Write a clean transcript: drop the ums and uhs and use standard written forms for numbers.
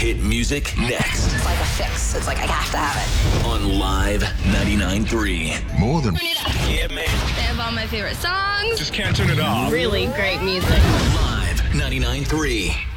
hit music next. It's like a fix. It's like I have to have it. On Live 99.3. More than Yeah, man. They have all my favorite songs. Just can't turn it off. Really great music. Live 99.3.